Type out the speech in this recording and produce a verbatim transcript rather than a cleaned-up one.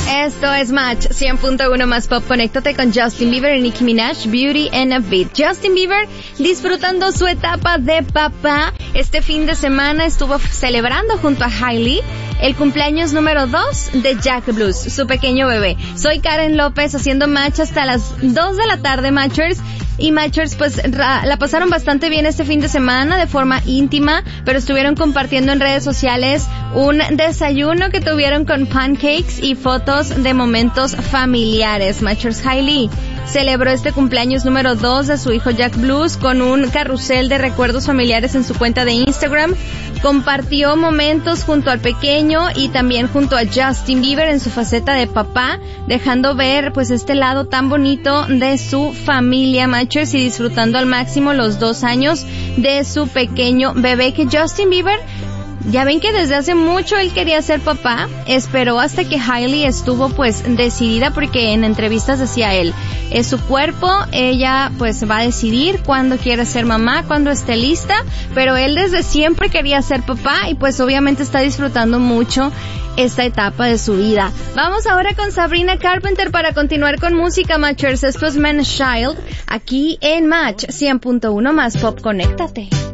Esto es Match cien punto uno más Pop. Conéctate con Justin Bieber y Nicki Minaj, Beauty and a Beat. Justin Bieber disfrutando su etapa de papá. Este fin de semana estuvo celebrando junto a Hailey el cumpleaños número dos de Jack Blues, su pequeño bebé. Soy Karen López haciendo Match hasta las dos de la tarde, Matchers. Y Matchers, pues, ra- la pasaron bastante bien este fin de semana de forma íntima, pero estuvieron compartiendo en redes sociales un desayuno que tuvieron con pancakes y fotos de momentos familiares. Matchers, Hailey celebró este cumpleaños número dos de su hijo Jack Blues con un carrusel de recuerdos familiares en su cuenta de Instagram. Compartió momentos junto al pequeño y también junto a Justin Bieber en su faceta de papá, dejando ver pues este lado tan bonito de su familia, Matchers, y disfrutando al máximo los dos años de su pequeño bebé. Que Justin Bieber, ya ven que desde hace mucho él quería ser papá, esperó hasta que Hailey estuvo pues decidida, porque en entrevistas decía él, es su cuerpo, ella pues va a decidir cuándo quiere ser mamá, cuándo esté lista, pero él desde siempre quería ser papá y pues obviamente está disfrutando mucho esta etapa de su vida. Vamos ahora con Sabrina Carpenter para continuar con música, Matchers. Esto es Man's Child, aquí en Match cien punto uno más Pop. Conéctate.